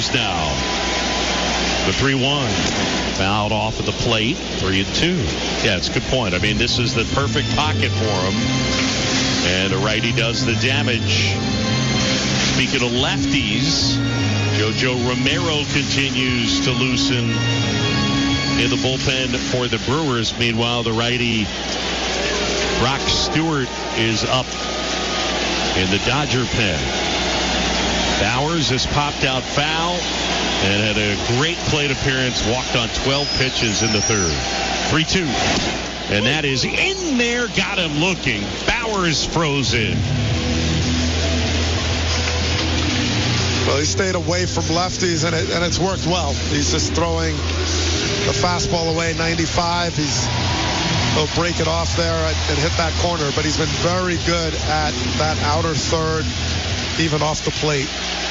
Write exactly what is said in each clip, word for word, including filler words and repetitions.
Brewers now. The three one. Fouled off of the plate. three and two. Yeah, it's a good point. I mean, this is the perfect pocket for him. And the righty does the damage. Speaking of lefties, Jojo Romero continues to loosen in the bullpen for the Brewers. Meanwhile, the righty Brock Stewart is up in the Dodger pen. Bowers has popped out foul and had a great plate appearance, walked on twelve pitches in the third. three two. And that is in there, got him looking. Bowers froze in. Well, he stayed away from lefties, and, it, and it's worked well. He's just throwing the fastball away, ninety-five. He's, he'll break it off there and, and hit that corner, but he's been very good at that outer third, even off the plate.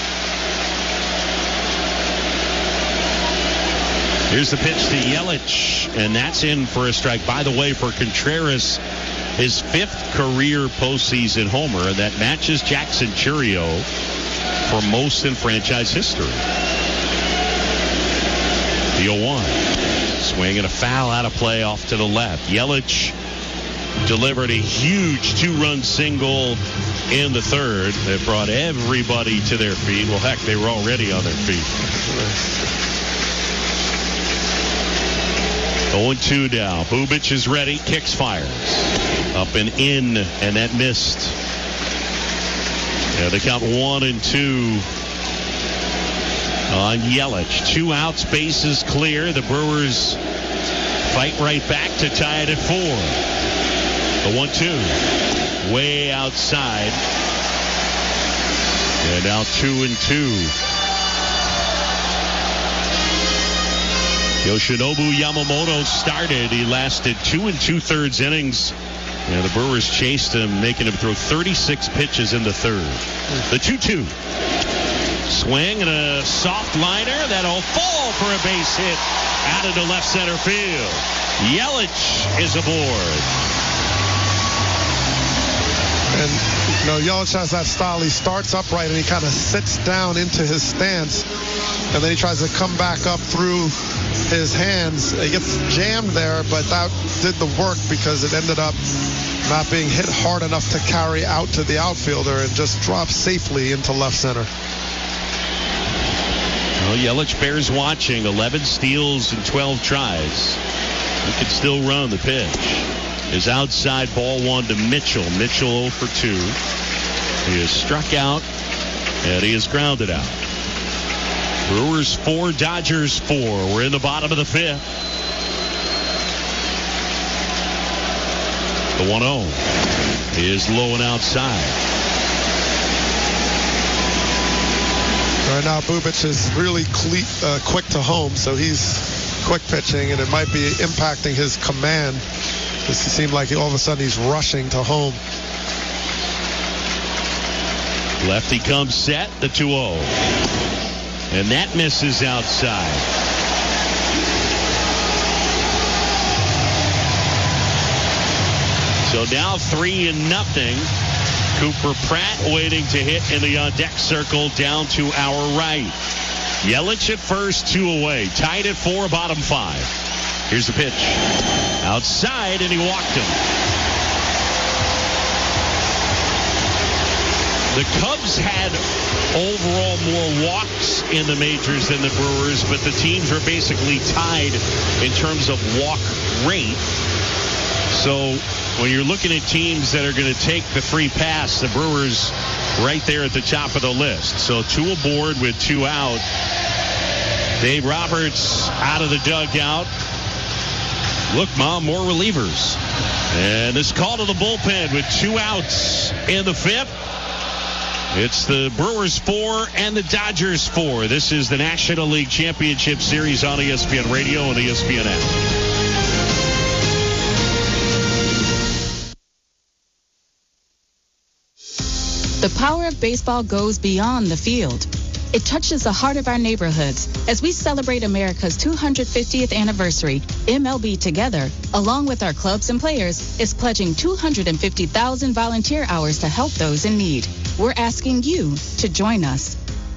Here's the pitch to Yelich, and that's in for a strike. By the way, for Contreras, his fifth career postseason homer, and that matches Jackson Chourio for most in franchise history. The oh one. Swing and a foul out of play off to the left. Yelich delivered a huge two-run single in the third that brought everybody to their feet. Well, heck, they were already on their feet. oh and two now. Bubic is ready. Kicks, fires. Up and in, and that missed. Yeah, they count one and two on Yelich. Two outs, bases clear. The Brewers fight right back to tie it at four. The one two. Way outside. And now two and two. Yoshinobu Yamamoto started. He lasted two and two-thirds innings. And the Brewers chased him, making him throw thirty-six pitches in the third. The two two. Swing and a soft liner. That'll fall for a base hit out into left center field. Yelich is aboard. And, you know, Yelich has that style. He starts upright and he kind of sits down into his stance. And then he tries to come back up through his hands. He gets jammed there, but that did the work because it ended up not being hit hard enough to carry out to the outfielder and just drop safely into left center. Well, Yelich bears watching. eleven steals and twelve tries. He can still run. The pitch is outside, ball one to Mitchell. Mitchell oh for two. He is struck out, and he is grounded out. Brewers four, Dodgers four. We're in the bottom of the fifth. The one oh is low and outside. Right now, Bubic is really cle- uh, quick to home, so he's quick pitching, and it might be impacting his command. It seemed like all of a sudden he's rushing to home. Lefty comes set, the two oh. And that misses outside. So now three and nothing. Cooper Pratt waiting to hit in the on-deck circle down to our right. Yelich at first, two away. Tied at four, bottom five. Here's the pitch. Outside, and he walked him. The Cubs had overall more walks in the majors than the Brewers, but the teams were basically tied in terms of walk rate. So when you're looking at teams that are going to take the free pass, the Brewers right there at the top of the list. So two aboard with two out. Dave Roberts out of the dugout. Look, Mom, more relievers. And this call to the bullpen with two outs in the fifth. It's the Brewers four and the Dodgers four. This is the National League Championship Series on E S P N Radio and E S P N app. The power of baseball goes beyond the field. It touches the heart of our neighborhoods. As we celebrate America's two hundred fiftieth anniversary, M L B Together, along with our clubs and players, is pledging two hundred fifty thousand volunteer hours to help those in need. We're asking you to join us.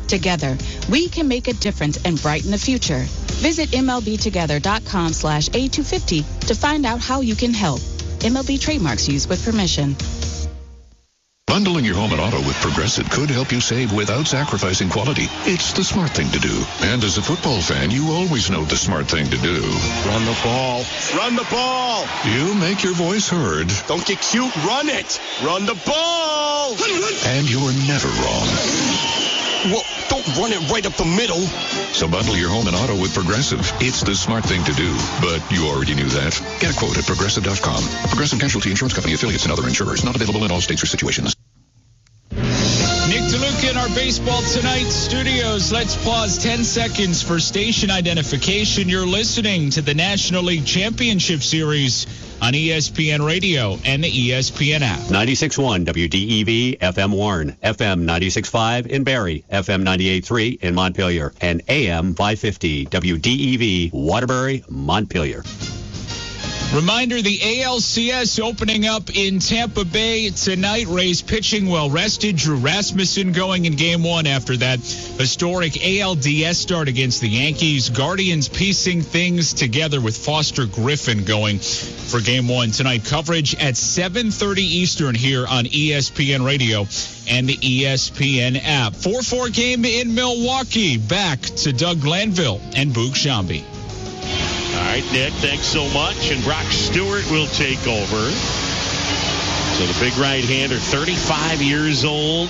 Together, we can make a difference and brighten the future. Visit M L B together dot com slash A two fifty to find out how you can help. M L B trademarks used with permission. Bundling your home and auto with Progressive could help you save without sacrificing quality. It's the smart thing to do. And as a football fan, you always know the smart thing to do. Run the ball. Run the ball. You make your voice heard. Don't get cute. Run it. Run the ball. And you're never wrong. Well, don't run it right up the middle. So bundle your home and auto with Progressive. It's the smart thing to do. But you already knew that. Get a quote at Progressive dot com. Progressive Casualty Insurance Company affiliates and other insurers. Not available in all states or situations. Nick DeLuca in our Baseball Tonight studios. Let's pause ten seconds for station identification. You're listening to the National League Championship Series on E S P N Radio and the E S P N app. ninety-six point one W D E V F M Warren, F M ninety-six point five in Barrie, F M ninety-eight point three in Montpelier, and A M five fifty W D E V Waterbury, Montpelier. Reminder, the A L C S opening up in Tampa Bay tonight. Rays pitching well rested. Drew Rasmussen going in game one after that historic A L D S start against the Yankees. Guardians piecing things together with Foster Griffin going for game one tonight. Coverage at seven thirty Eastern here on E S P N Radio and the E S P N app. four four game in Milwaukee. Back to Doug Glanville and Boog Sciambi. All right, Nick, thanks so much. And Brock Stewart will take over. So the big right-hander, thirty-five years old.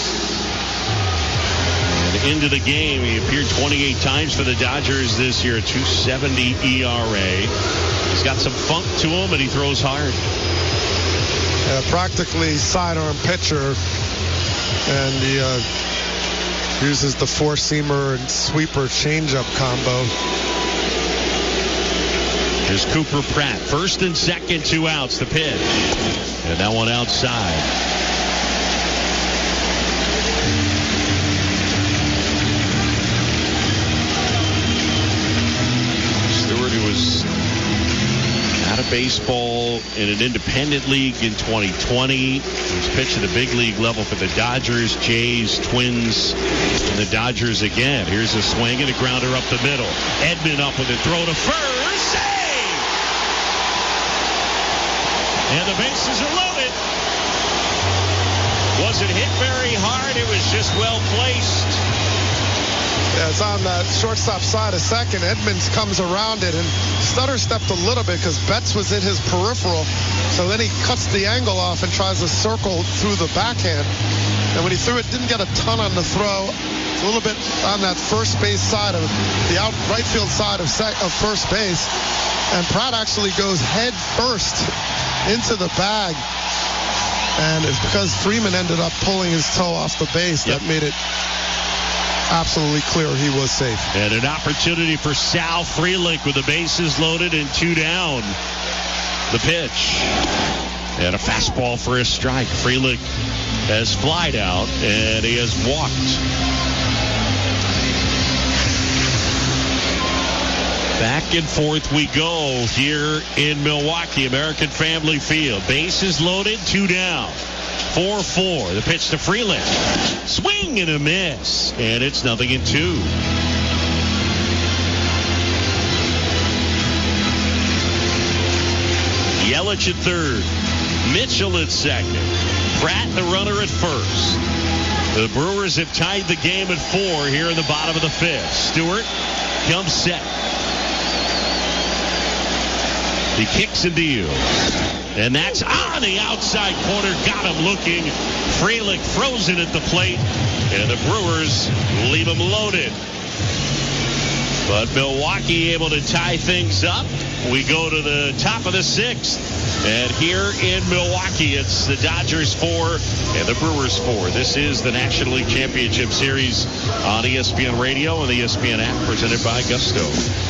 And into the game, he appeared twenty-eight times for the Dodgers this year, two seventy E R A. He's got some funk to him, and he throws hard. Uh, practically sidearm pitcher. And he uh, uses the four-seamer and sweeper changeup combo. Here's Cooper Pratt. First and second, two outs, the pitch. And that one outside. Stewart, who was out of baseball in an independent league in twenty twenty. He was pitched at the big league level for the Dodgers, Jays, Twins, and the Dodgers again. Here's a swing and a grounder up the middle. Edman up with a throw to first. And the bases are loaded. Wasn't hit very hard. It was just well placed. Yeah, it's on the shortstop side of second. Edmonds comes around it, and Sutter stepped a little bit because Betts was in his peripheral. So then he cuts the angle off and tries to circle through the backhand. And when he threw it, didn't get a ton on the throw. It's a little bit on that first base side of the out right field side of, sec, of first base. And Pratt actually goes head first into the bag, and it's because Freeman ended up pulling his toe off the base. Yep. That made it absolutely clear he was safe. And an opportunity for Sal Frelick with the bases loaded and two down. The pitch. And a fastball for a strike. Frelick has flied out, and he has walked. Back and forth we go here in Milwaukee, American Family Field. Bases loaded, two down. four four. The pitch to Frelick. Swing and a miss. And it's nothing in two. Yelich at third. Mitchell at second. Pratt the runner at first. The Brewers have tied the game at four here in the bottom of the fifth. Stewart comes set. He kicks and deals. And that's on the outside corner. Got him looking. Frelick frozen at the plate. And the Brewers leave him loaded. But Milwaukee able to tie things up. We go to the top of the sixth. And here in Milwaukee, it's the Dodgers four and the Brewers four. This is the National League Championship Series on E S P N Radio and the E S P N app, presented by Gusto.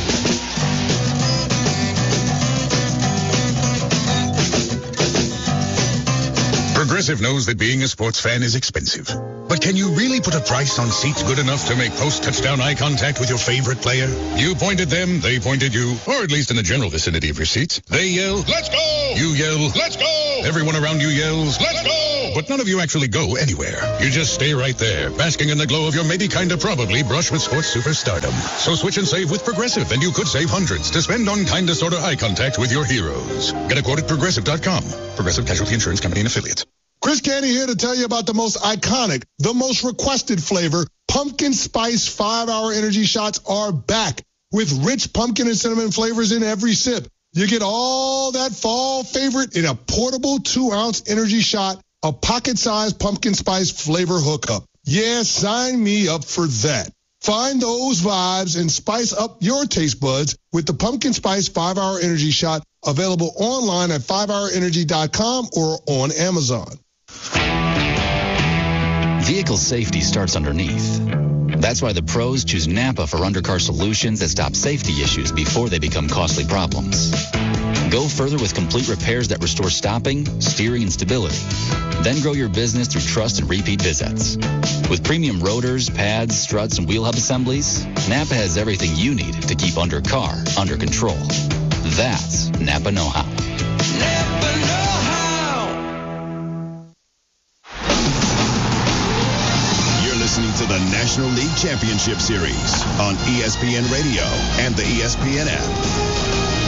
Progressive knows that being a sports fan is expensive. But can you really put a price on seats good enough to make post-touchdown eye contact with your favorite player? You point at them, they point at you, or at least in the general vicinity of your seats. They yell, "Let's go!" You yell, "Let's go!" Everyone around you yells, "Let's go!" Oh, but none of you actually go anywhere. You just stay right there, basking in the glow of your maybe kinda probably brush with sports superstardom. So switch and save with Progressive, and you could save hundreds to spend on kinda sorta eye contact with your heroes. Get a quote at Progressive dot com. Progressive Casualty Insurance Company and Affiliates. Chris Candy here to tell you about the most iconic, the most requested flavor. Pumpkin Spice five-hour energy shots are back with rich pumpkin and cinnamon flavors in every sip. You get all that fall favorite in a portable two-ounce energy shot, a pocket-sized pumpkin spice flavor hookup. Yeah, sign me up for that. Find those vibes and spice up your taste buds with the Pumpkin Spice five-hour energy shot, available online at five hour energy dot com or on Amazon. Vehicle safety starts underneath. That's why the pros choose Napa for undercar solutions that stop safety issues before they become costly problems. Go further with complete repairs that restore stopping, steering, and stability. Then grow your business through trust and repeat visits. With premium rotors, pads, struts, and wheel hub assemblies, Napa has everything you need to keep undercar under control. That's Napa know-how. Napa know-how. You're listening to the National League Championship Series on E S P N Radio and the E S P N app.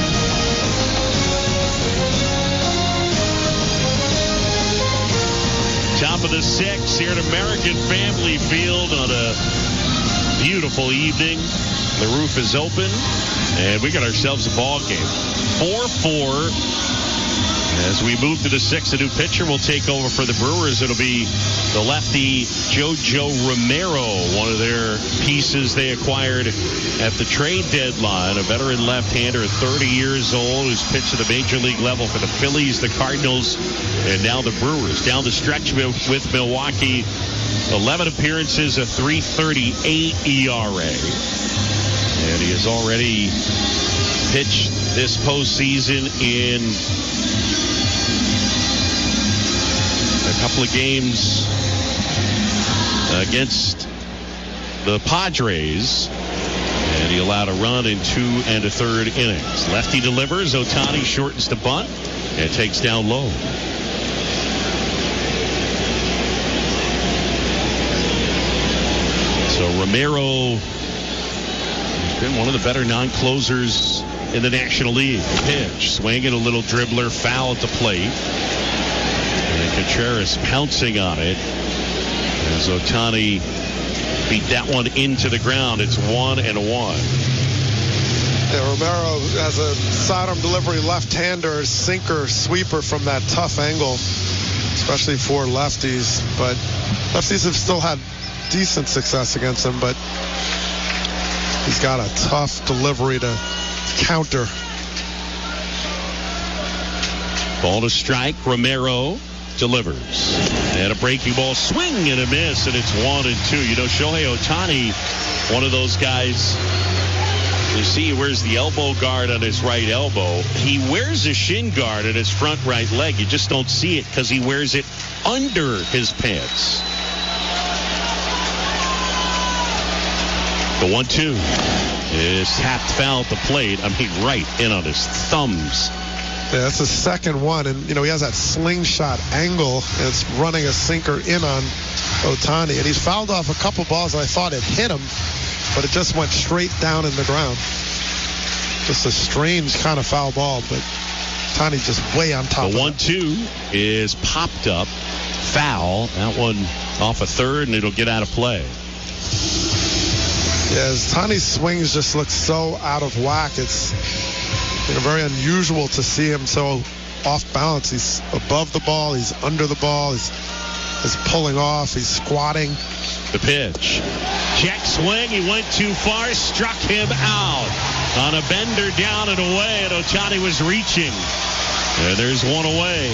Top of the sixth here at American Family Field on a beautiful evening. The roof is open, and we got ourselves a ball game. four four. As we move to the sixth, a new pitcher will take over for the Brewers. It'll be the lefty Jojo Romero, one of their pieces they acquired at the trade deadline. A veteran left-hander, thirty years old, who's pitched at the major league level for the Phillies, the Cardinals, and now the Brewers. Down the stretch with Milwaukee, eleven appearances, a three thirty-eight E R A. And he has already pitched this postseason in a couple of games against the Padres, and he allowed a run in two and a third innings. Lefty delivers. Ohtani shortens the bunt and takes down low. So Romero has been one of the better non-closers in the National League. Pitch, swinging a little dribbler, foul at the plate. And Contreras pouncing on it as Ohtani beat that one into the ground. It's one and one. Yeah, Romero has a sidearm delivery left-hander, sinker, sweeper from that tough angle, especially for lefties. But lefties have still had decent success against him, but he's got a tough delivery to counter. Ball to strike. Romero delivers. And a breaking ball, swing and a miss, and it's one and two. You know, Shohei Ohtani, one of those guys, you see he wears the elbow guard on his right elbow. He wears a shin guard on his front right leg. You just don't see it because he wears it under his pants. The one two is tapped foul at the plate. I mean, right in on his thumbs. Yeah, that's the second one, and you know he has that slingshot angle, and it's running a sinker in on Ohtani, and he's fouled off a couple balls. I thought it hit him, but it just went straight down in the ground. Just a strange kind of foul ball, but Ohtani just way on top. The of one two is popped up, foul. That one off a third, and it'll get out of play. Yeah, Ohtani's swings just look so out of whack. It's You know, very unusual to see him so off balance. He's above the ball. He's under the ball. He's, he's pulling off. He's squatting. The pitch. Check swing. He went too far. Struck him out. On a bender down and away. And Ohtani was reaching. And there's one away.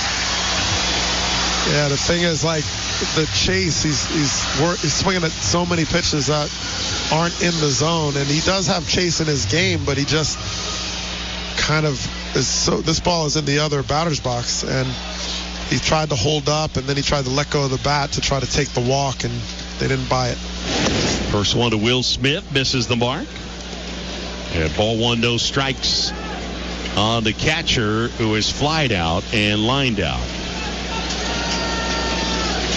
Yeah, the thing is, like, the chase, he's, he's, he's swinging at so many pitches that aren't in the zone. And he does have chase in his game, but he just kind of is so this ball is in the other batter's box, and he tried to hold up, and then he tried to let go of the bat to try to take the walk, and they didn't buy it. First one to Will Smith, misses the mark. And ball one, no strikes on the catcher, who is flied out and lined out.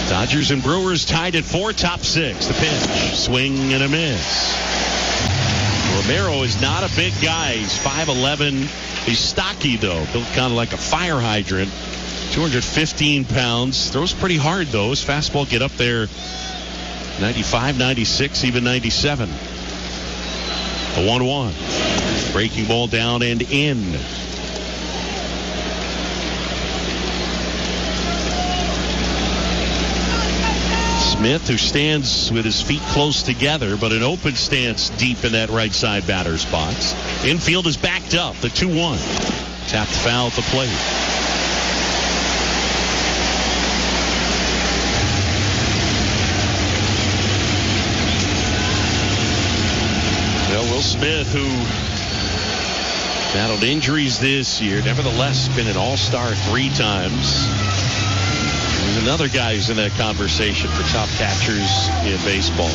Dodgers and Brewers tied at four, top six. The pitch, swing and a miss. Romero is not a big guy. He's five eleven. He's stocky, though. Built kind of like a fire hydrant. two hundred fifteen pounds. Throws pretty hard, though. His fastball get up there ninety-five, ninety-six, even ninety-seven. A one one. Breaking ball down and in. Smith, who stands with his feet close together, but an open stance deep in that right side batter's box. Infield is backed up. The two one. Tapped foul at the plate. Well, Will Smith, who battled injuries this year, nevertheless been an all-star three times. There's another guy who's in that conversation for top catchers in baseball.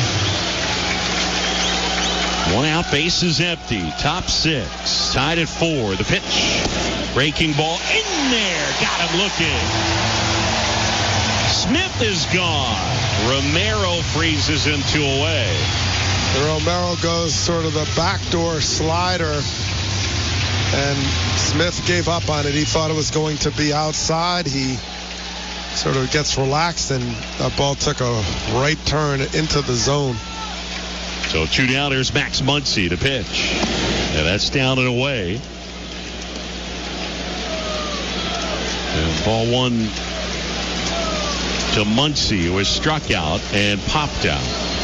One out, bases empty. Top six. Tied at four. The pitch. Breaking ball in there. Got him looking. Smith is gone. Romero freezes him two away. Romero goes sort of the backdoor slider, and Smith gave up on it. He thought it was going to be outside. He sort of gets relaxed, and that ball took a right turn into the zone. So two down. There's Max Muncy, the pitch. And that's down and away. And ball one to Muncy, who was struck out and popped out.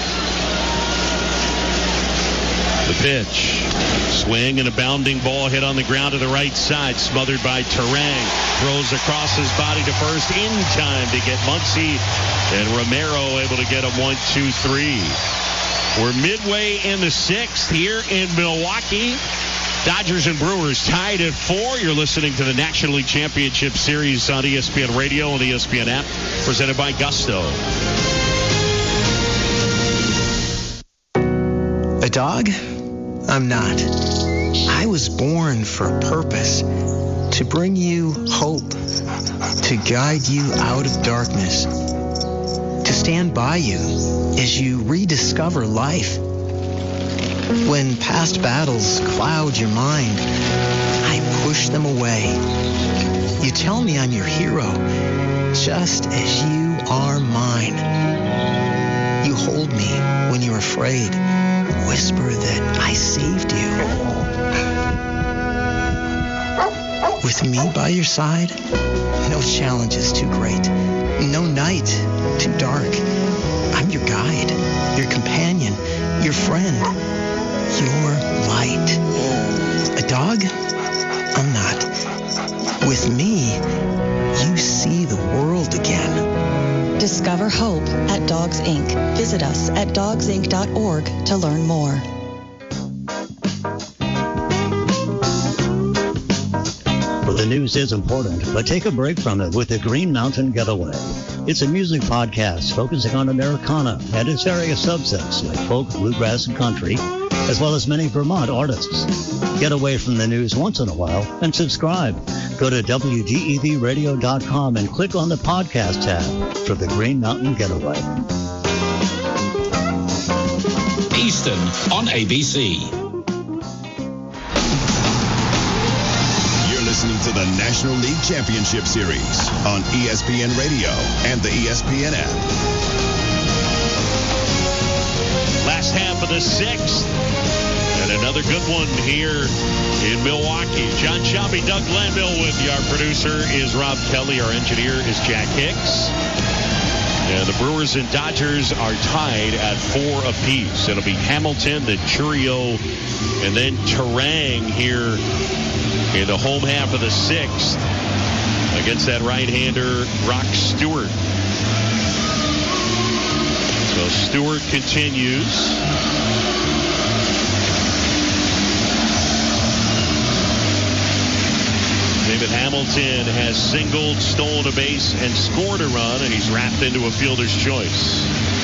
The pitch. Swing and a bounding ball hit on the ground to the right side. Smothered by Terang. Throws across his body to first in time to get Muncy. And Romero able to get him one, two, three. We're midway in the sixth here in Milwaukee. Dodgers and Brewers tied at four. You're listening to the National League Championship Series on E S P N Radio and the E S P N app. Presented by Gusto. A dog? I'm not. I was born for a purpose. To bring you hope. To guide you out of darkness. To stand by you as you rediscover life. When past battles cloud your mind, I push them away. You tell me I'm your hero, just as you are mine. You hold me when you're afraid. Whisper that I saved you. With me by your side, no challenge is too great. No night too dark. I'm your guide, your companion, your friend, your light. A dog? I'm not. With me, you see the world again. Discover hope at Dogs Incorporated. Visit us at dogs inc dot org to learn more. The news is important, but take a break from it with the Green Mountain Getaway. It's a music podcast focusing on Americana and its various subsets like folk, bluegrass, and country, as well as many Vermont artists. Get away from the news once in a while and subscribe. Go to W D E V radio dot com and click on the podcast tab for the Green Mountain Getaway. Easton on A B C. Listening to the National League Championship Series on E S P N Radio and the E S P N app. Last half of the sixth, and another good one here in Milwaukee. John Shelby, Doug Glanville with you. Our producer is Rob Kelly. Our engineer is Jack Hicks. And the Brewers and Dodgers are tied at four apiece. It'll be Hamilton, then Churio, and then Terang here in the home half of the sixth against that right-hander, Rock Stewart. So Stewart continues. David Hamilton has singled, stolen a base, and scored a run, and he's wrapped into a fielder's choice.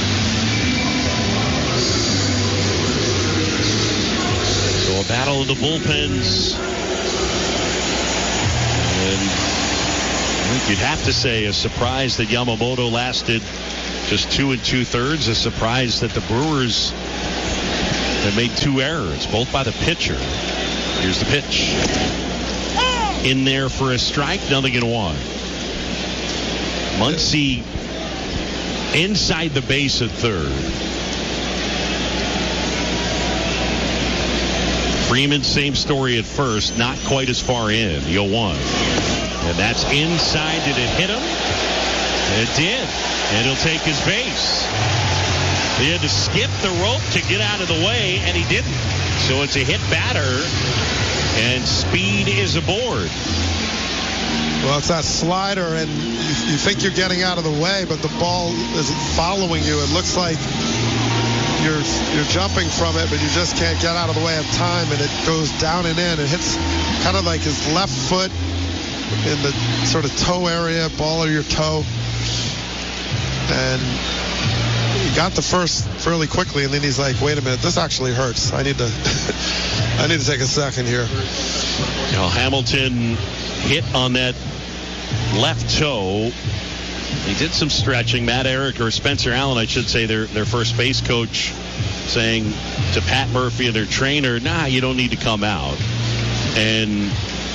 So a battle of the bullpens. And You'd have to say a surprise that Yamamoto lasted just two and two-thirds. A surprise that the Brewers have made two errors, both by the pitcher. Here's the pitch. In there for a strike, nothing in one. Muncy inside the base at third. Freeman, same story at first, not quite as far in. The oh one. And that's inside. Did it hit him? It did. And he'll take his base. He had to skip the rope to get out of the way, and he didn't. So it's a hit batter, and speed is aboard. Well, it's that slider, and you, you think you're getting out of the way, but the ball isn't following you. It looks like you're you're jumping from it, but you just can't get out of the way in time, and it goes down and in. It hits kind of like his left foot in the sort of toe area, ball of your toe. And he got the first fairly quickly, and then he's like, wait a minute, this actually hurts. I need to I need to take a second here. You know, Hamilton hit on that left toe. He did some stretching. Matt Eric, or Spencer Allen, I should say, their their first base coach, saying to Pat Murphy and their trainer, nah, you don't need to come out. And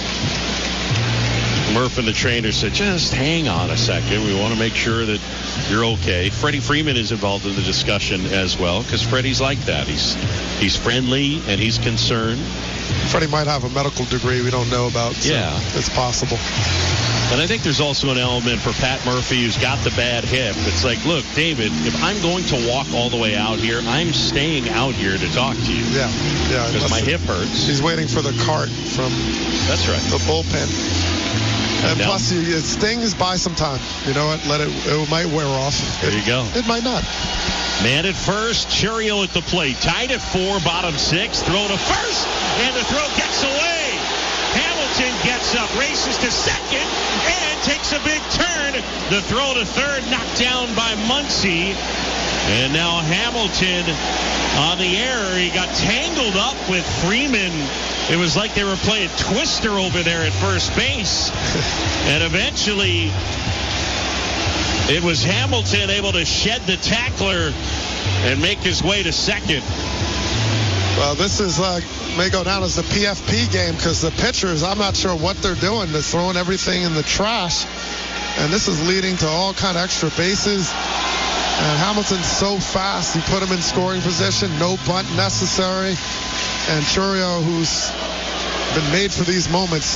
Murph and the trainer said, just hang on a second. We want to make sure that you're okay. Freddie Freeman is involved in the discussion as well, because Freddie's like that. He's he's friendly and he's concerned. Freddie might have a medical degree we don't know about. So yeah. It's possible. And I think there's also an element for Pat Murphy, who's got the bad hip. It's like, look, David, if I'm going to walk all the way out here, I'm staying out here to talk to you. Yeah, yeah. Because my hip hurts. He's waiting for the cart from That's right. the bullpen. And now, plus, it stings by some time. You know what? Let it. It might wear off. There it, you go. It might not. Man at first, Churiel at the plate. Tied at four, bottom six. Throw to first, and the throw gets away. Hamilton gets up, races to second, and takes a big turn. The throw to third, knocked down by Muncy. And now Hamilton on the air. He got tangled up with Freeman. It was like they were playing Twister over there at first base. And eventually, it was Hamilton able to shed the tackler and make his way to second. Well, this is uh, may go down as the P F P game, because the pitchers, I'm not sure what they're doing. They're throwing everything in the trash. And this is leading to all kind of extra bases. And Hamilton's so fast, you put him in scoring position, no bunt necessary. And Churiel, who's been made for these moments.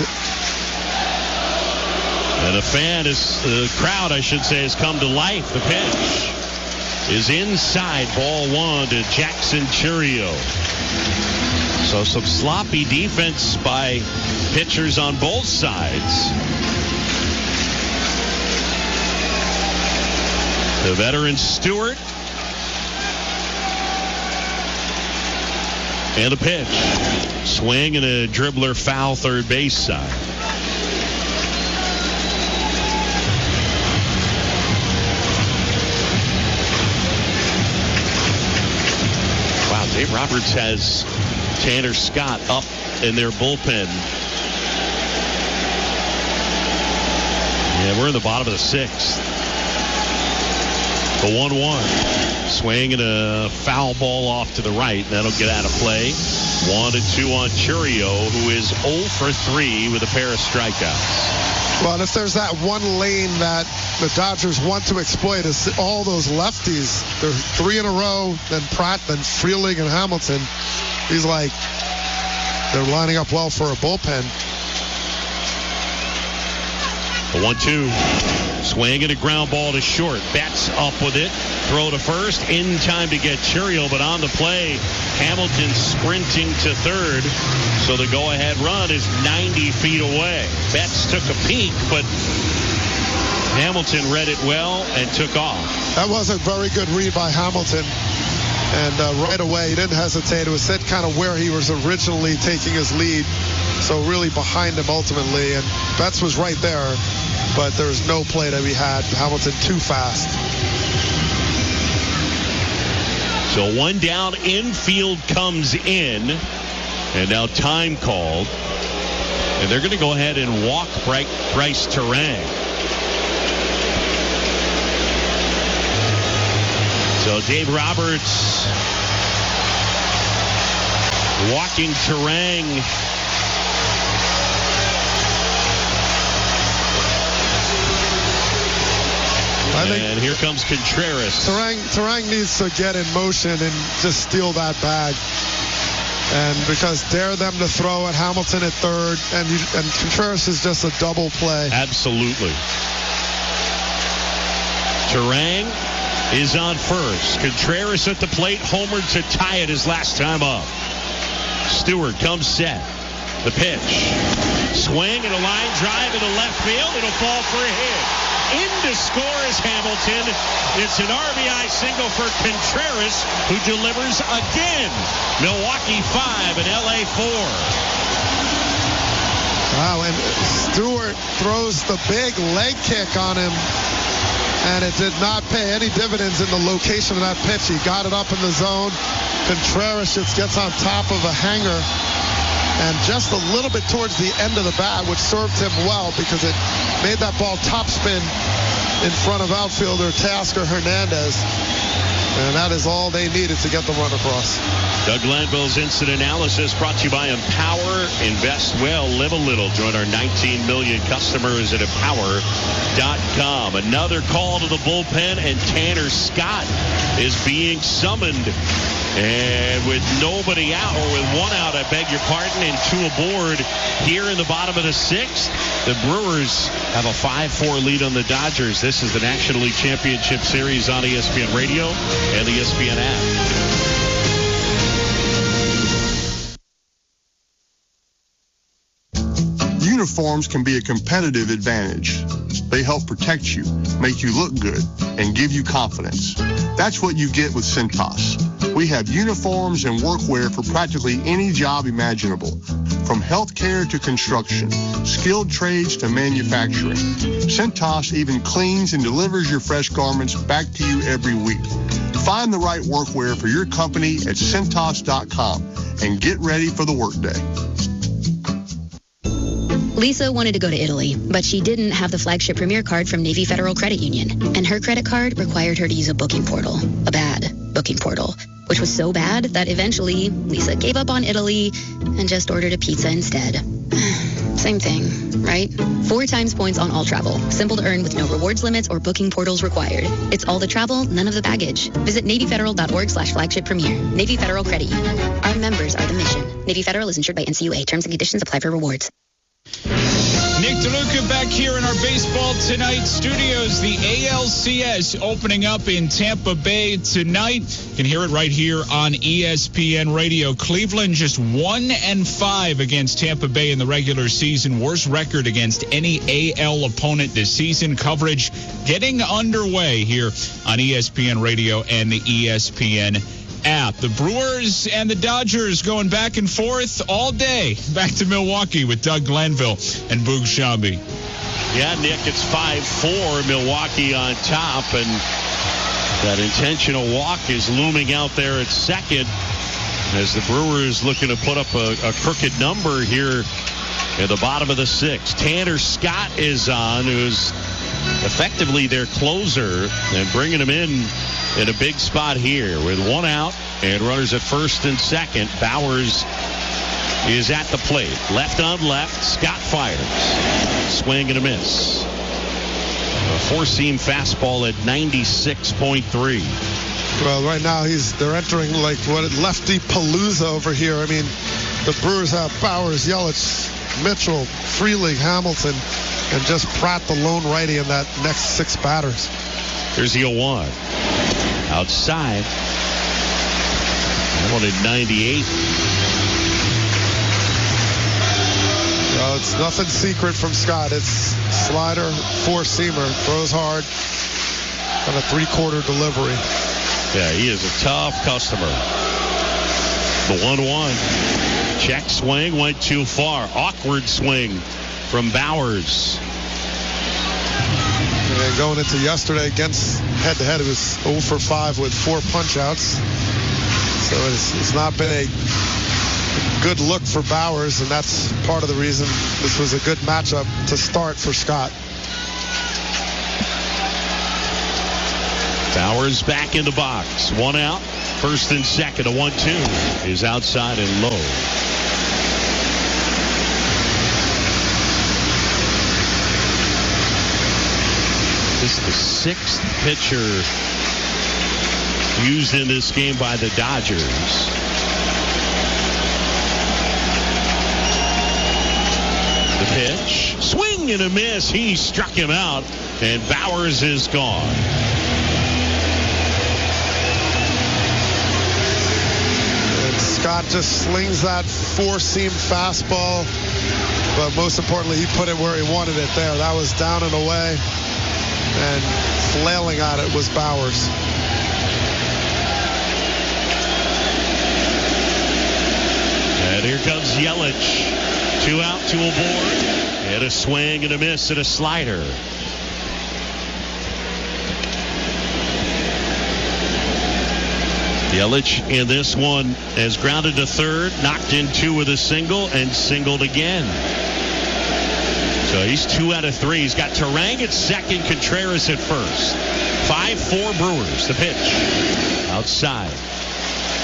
And a fan is, the crowd, I should say, has come to life. The pitch is inside, ball one to Jackson Churiel. So some sloppy defense by pitchers on both sides. The veteran Stewart. And a pitch. Swing and a dribbler foul third base side. Wow, Dave Roberts has Tanner Scott up in their bullpen. Yeah, we're in the bottom of the sixth. The one one. Swing and a foul ball off to the right. That'll get out of play. One and two on Churiel, who is oh for three with a pair of strikeouts. Well, and if there's that one lane that the Dodgers want to exploit, is all those lefties. They're three in a row, then Pratt, then Freeling and Hamilton. He's like, they're lining up well for a bullpen. The one two. Swing and a ground ball to short. Betts up with it. Throw to first. In time to get Churiel, but on the play, Hamilton sprinting to third. So the go-ahead run is ninety feet away. Betts took a peek, but Hamilton read it well and took off. That was a very good read by Hamilton. And uh, right away, he didn't hesitate. It was set kind of where he was originally taking his lead. So really behind him ultimately. And Betts was right there. But there was no play that we had. Hamilton too fast. So one down, infield comes in. And now time called. And they're going to go ahead and walk Bryce Terang. So Dave Roberts walking Turang. I think and here comes Contreras. Turang, Turang needs to get in motion and just steal that bag. And because dare them to throw at Hamilton at third, and you, and Contreras is just a double play. Absolutely. Turang is on first. Contreras at the plate, homered to tie it his last time up. Stewart comes set. The pitch. Swing and a line drive into left field. It'll fall for a hit. In to score is Hamilton. It's an R B I single for Contreras, who delivers again. Milwaukee five and L A four. Wow, and Stewart throws the big leg kick on him, and it did not pay any dividends in the location of that pitch. He got it up in the zone. Contreras just gets on top of a hanger, and just a little bit towards the end of the bat, which served him well because it made that ball topspin in front of outfielder Tasker Hernandez. And that is all they needed to get the run across. Doug Glanville's instant analysis brought to you by Empower. Invest well, live a little. Join our nineteen million customers at empower dot com. Another call to the bullpen, and Tanner Scott is being summoned. And with nobody out, or with one out, I beg your pardon, and two aboard here in the bottom of the sixth, the Brewers have a five four lead on the Dodgers. This is the National League Championship Series on E S P N Radio and the E S P N app. Uniforms can be a competitive advantage. They help protect you, make you look good, and give you confidence. That's what you get with Cintas. We have uniforms and workwear for practically any job imaginable, from healthcare to construction, skilled trades to manufacturing. Cintas even cleans and delivers your fresh garments back to you every week. Find the right workwear for your company at Cintas dot com and get ready for the workday. Lisa wanted to go to Italy, but she didn't have the flagship Premier card from Navy Federal Credit Union, and her credit card required her to use a booking portal, a bad booking portal, which was so bad that eventually Lisa gave up on Italy and just ordered a pizza instead. Same thing, right? Four times points on all travel. Simple to earn with no rewards limits or booking portals required. It's all the travel, none of the baggage. Visit Navy Federal dot org slash flagship premier. Navy Federal Credit Union. Our members are the mission. Navy Federal is insured by N C U A. Terms and conditions apply for rewards. Nick DeLuca back here in our Baseball Tonight studios. The A L C S opening up in Tampa Bay tonight. You can hear it right here on E S P N Radio. Cleveland just one and five against Tampa Bay in the regular season. Worst record against any A L opponent this season. Coverage getting underway here on E S P N Radio and the E S P N app. The Brewers and the Dodgers going back and forth all day. Back to Milwaukee with Doug Glanville and Boog Sciambi. Yeah, Nick, it's five four, Milwaukee on top, and that intentional walk is looming out there at second as the Brewers looking to put up a, a crooked number here at the bottom of the sixth. Tanner Scott is on, who's effectively their closer, and bringing him in in a big spot here with one out and runners at first and second. Bowers is at the plate. Left on left. Scott fires. Swing and a miss. A four-seam fastball at ninety-six point three. Well, right now he's they're entering like what lefty palooza over here. I mean, the Brewers have Bowers, Yelich, Mitchell, Freeling, Hamilton, and just Pratt, the lone righty in that next six batters. Here's the oh one. Outside. I wanted ninety-eight. Well, it's nothing secret from Scott. It's slider, four-seamer, throws hard, and a three-quarter delivery. Yeah, he is a tough customer. The one one. Check swing went too far. Awkward swing from Bowers. And going into yesterday against head-to-head, it was oh for five with four punch-outs. So it's, it's not been a good look for Bowers, and that's part of the reason this was a good matchup to start for Scott. Bowers back in the box. One out. First and second. A one two is outside and low. This is the sixth pitcher used in this game by the Dodgers. The pitch. Swing and a miss. He struck him out, and Bowers is gone. Scott just slings that four-seam fastball, but most importantly, he put it where he wanted it there. That was down and away, and flailing at it was Bowers. And here comes Yelich. Two out, two aboard, and a swing and a miss and a slider. Yelich in this one has grounded to third, knocked in two with a single, and singled again. So he's two out of three. He's got Terang at second, Contreras at first. five four Brewers. The pitch. Outside.